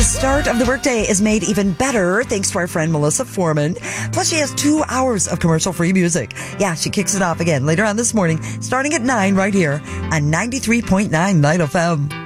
start of the workday is made even better thanks to our friend Melissa Foreman. Plus, she has 2 hours of commercial-free music. Yeah, she kicks it off again later on this morning, starting at 9 right here on 93.9 Night FM.